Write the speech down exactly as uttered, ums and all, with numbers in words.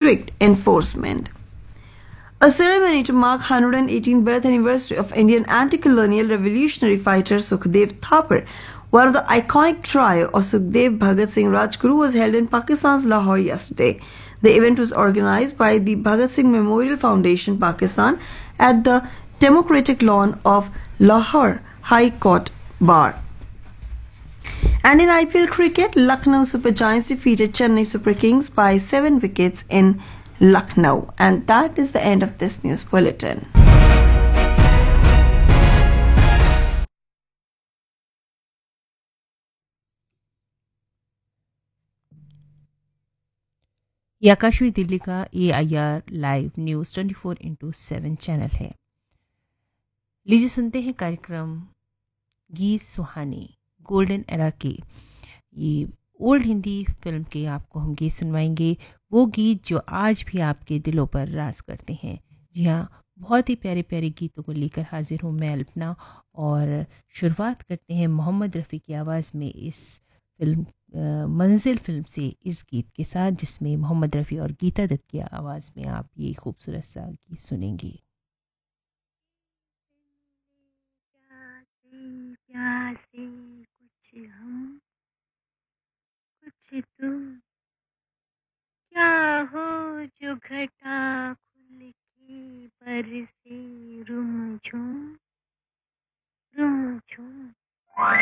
strict enforcement. A ceremony to mark one hundred eighteenth birth anniversary of Indian anti-colonial revolutionary fighter Sukhdev Thapar, one of the iconic trio of Sukhdev, Bhagat Singh, Rajguru, was held in Pakistan's Lahore yesterday. The event was organized by the Bhagat Singh Memorial Foundation, Pakistan, at the Democratic Lawn of Lahore High Court Bar. And in I P L cricket, Lucknow Super Giants defeated Chennai Super Kings by seven wickets in Lucknow. And that is the end of this news bulletin. ये आकाशवाणी दिल्ली का ए I R live news twenty four into seven channel है। लीजिए सुनते हैं कार्यक्रम गीत सुहानी golden era के। ये ओल्ड हिंदी फिल्म के आपको हम गीत सुनवाएंगे, वो गीत जो आज भी आपके दिलों पर राज करते हैं। जी हाँ, बहुत ही प्यारे प्यारे गीतों को लेकर हाजिर हूँ मैं अल्पना, और शुरुआत करते हैं मोहम्मद रफ़ी की आवाज़ में इस फिल्म मंजिल फिल्म से इस गीत के साथ, जिसमें मोहम्मद रफ़ी और गीता दत्त की आवाज़ में आप ये खूबसूरत सा गीत सुनेंगे। प्यासे कुछ हम कुछ तू, क्या हो जो घटा खुल के बरसे रुमझुम रुमझुम।